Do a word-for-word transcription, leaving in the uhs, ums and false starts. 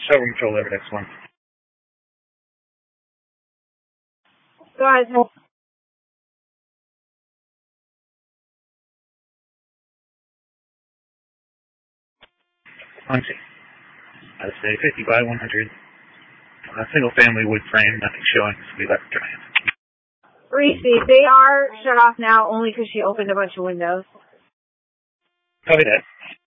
Shower control over next one. Go ahead. On scene. I would say fifty by one hundred. A single family wood frame, nothing showing, so we left drying. Reese, they are shut off now only because she opened a bunch of windows. Copy that.